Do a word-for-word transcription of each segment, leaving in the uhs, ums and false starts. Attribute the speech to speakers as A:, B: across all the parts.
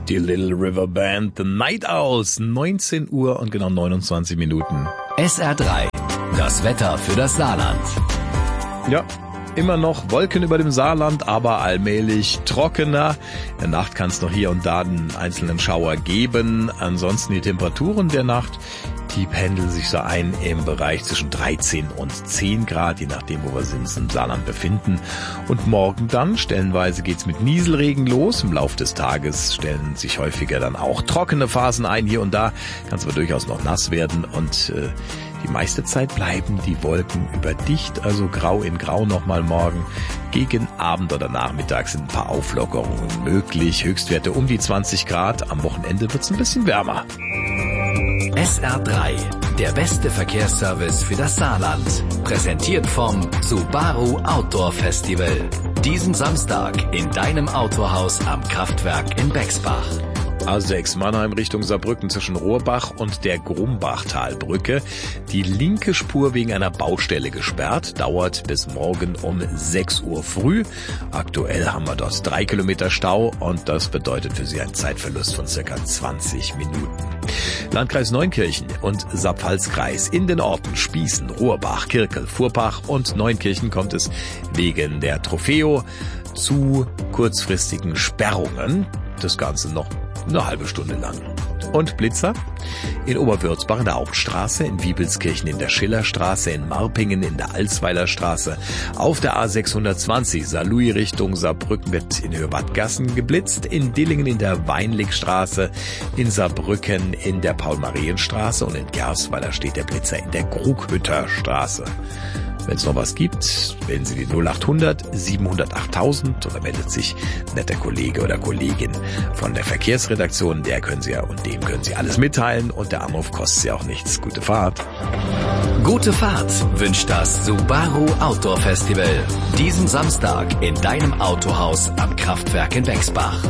A: Die Little River Band, The Night Owls, neunzehn Uhr und genau neunundzwanzig Minuten.
B: S R drei, das Wetter für das Saarland.
A: Ja, immer noch Wolken über dem Saarland, aber allmählich trockener. In der Nacht kann es noch hier und da einen einzelnen Schauer geben. Ansonsten die Temperaturen der Nacht, die pendeln sich so ein im Bereich zwischen dreizehn und zehn Grad, je nachdem, wo wir uns im Saarland befinden. Und morgen dann, stellenweise geht's mit Nieselregen los. Im Laufe des Tages stellen sich häufiger dann auch trockene Phasen ein. Hier und da kann es aber durchaus noch nass werden und äh, die meiste Zeit bleiben die Wolken überdicht, also grau in grau nochmal morgen. Gegen Abend oder Nachmittag sind ein paar Auflockerungen möglich. Höchstwerte um die zwanzig Grad. Am Wochenende wird's ein bisschen wärmer.
B: S R drei, der beste Verkehrsservice für das Saarland. Präsentiert vom Subaru Outdoor Festival. Diesen Samstag in deinem Autohaus am Kraftwerk in Bexbach.
A: A sechs Mannheim Richtung Saarbrücken zwischen Rohrbach und der Grumbachtalbrücke. Die linke Spur wegen einer Baustelle gesperrt, dauert bis morgen um sechs Uhr früh. Aktuell haben wir dort drei Kilometer Stau und das bedeutet für Sie einen Zeitverlust von circa zwanzig Minuten. Landkreis Neunkirchen und Saarpfalzkreis. In den Orten Spießen, Rohrbach, Kirkel, Furbach und Neunkirchen kommt es wegen der Trofeo zu kurzfristigen Sperrungen. Das Ganze noch eine halbe Stunde lang. Und Blitzer? In Oberwürzbach in der Hauptstraße, in Wiebelskirchen in der Schillerstraße, in Marpingen in der Alsweiler Straße, auf der A sechshundertzwanzig Saarlouis Richtung Saarbrücken wird in Höhe-Wadgassen geblitzt, in Dillingen in der Weinligstraße, in Saarbrücken in der Paul-Marien-Straße und in Gersweiler steht der Blitzer in der Krughütter Straße. Wenn es noch was gibt, wählen Sie die null acht hundert siebenhundert achttausend oder meldet sich ein netter Kollege oder Kollegin von der Verkehrsredaktion. Der können Sie ja und dem können Sie alles mitteilen und der Anruf kostet Sie auch nichts. Gute Fahrt.
B: Gute Fahrt wünscht das Subaru Outdoor Festival. Diesen Samstag in deinem Autohaus am Kraftwerk in Bexbach.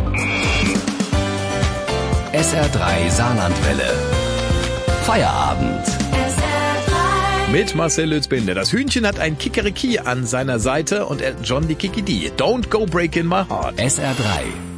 B: S R drei Saarlandwelle. Feierabend.
A: Mit Marcel Lützbinder. Das Hühnchen hat ein Kikeriki an seiner Seite und Elton John die Kikidi. Don't go breaking my heart.
B: S R drei.